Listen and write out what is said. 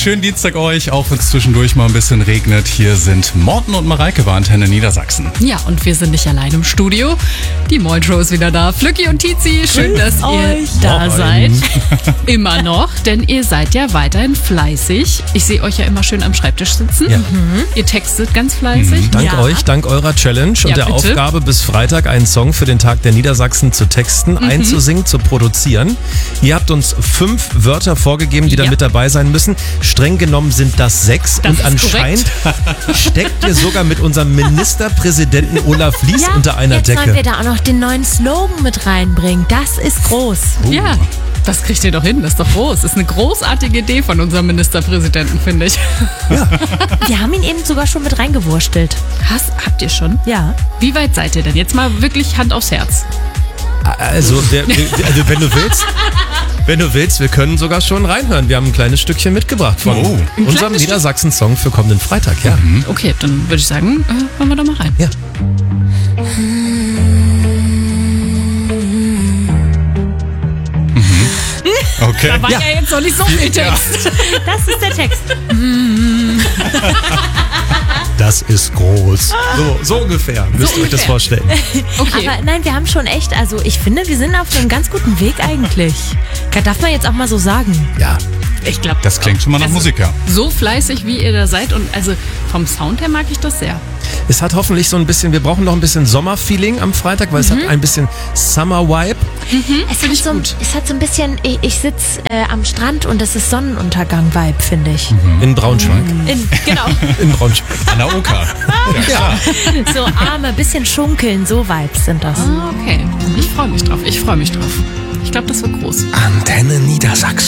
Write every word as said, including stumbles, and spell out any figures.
schönen Dienstag euch, auch wenn es zwischendurch mal ein bisschen regnet. Hier sind Morten und Mareike bei Antenne Niedersachsen. Ja, und wir sind nicht allein im Studio. Die Moin Show ist wieder da. Flücki und Tizi, schön, Grüß dass ihr euch. da Moin. seid. Immer noch, denn ihr seid ja weiterhin fleißig. Ich sehe euch ja immer schön am Schreibtisch sitzen. Ja. Mhm. Ihr textet ganz fleißig. Dank ja. euch, dank eurer Challenge und Ja, der bitte. Aufgabe, bis Freitag einen Song für den Tag der Niedersachsen zu texten, Mhm. einzusingen, zu produzieren. Ihr habt uns fünf Wörter vorgegeben, die da Ja. mit dabei sein müssen. Streng genommen sind das sechs. Das und ist anscheinend steckt ihr sogar mit unserem Ministerpräsidenten Olaf Lies Ja, unter einer jetzt sollen Decke. wir da auch noch den neuen Slogan mit reinbringen. Das ist groß. Ja, das kriegt ihr doch hin, das ist doch groß. Das ist eine großartige Idee von unserem Ministerpräsidenten, finde ich. Wir haben ihn eben sogar schon mit reingewurstelt. Hast, habt ihr schon? Ja. Wie weit seid ihr denn? Jetzt mal wirklich Hand aufs Herz. Also, wer, wer, also wenn du willst, wenn du willst, wir können sogar schon reinhören. Wir haben ein kleines Stückchen mitgebracht von Oh. Ein unserem kleines Stück? Niedersachsen-Song für kommenden Freitag. Ja. Okay, dann würde ich sagen, äh, hören wir da mal rein. Ja. Okay. Da war ja. jetzt noch nicht so viel Text. Das ist der Text. Das ist groß. So, so ungefähr. Müsst ihr euch das ungefähr. vorstellen. Okay. Aber nein, wir haben schon echt, also ich finde, wir sind auf einem ganz guten Weg eigentlich. Darf man jetzt auch mal so sagen. Ja. Ich glaube, Das klingt schon mal nach Musik, ja. so fleißig wie ihr da seid und also vom Sound her mag ich das sehr. Es hat hoffentlich so ein bisschen, wir brauchen noch ein bisschen Sommerfeeling am Freitag, weil es hat ein bisschen Summer-Vibe. Es hat, ich so, gut. es hat so ein bisschen, ich, ich sitze äh, am Strand und es ist Sonnenuntergang-Vibe, finde ich. In Braunschweig. In, genau. In Braunschweig. An der Oka. Ja, klar. So Arme, bisschen schunkeln, so Vibes sind das. Ah, okay. Ich freue mich drauf. Ich freue mich drauf. Ich glaube, das wird groß. Antenne Niedersachsen.